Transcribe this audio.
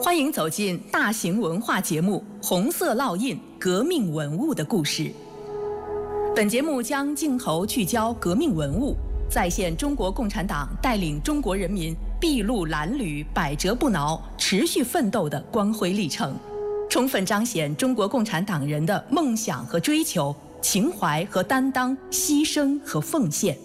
欢迎走进大型文化节目《红色烙印：革命文物的故事》。本节目将镜头聚焦革命文物，再现中国共产党带领中国人民筚路蓝缕、百折不挠、持续奋斗的光辉历程，充分彰显中国共产党人的梦想和追求、情怀和担当、牺牲和奉献。